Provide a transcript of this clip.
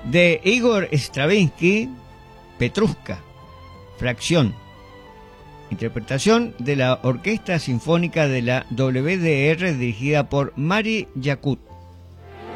De Igor Stravinsky, Petrushka, Fracción. Interpretación de la Orquesta Sinfónica de la WDR dirigida por Mari Yacut.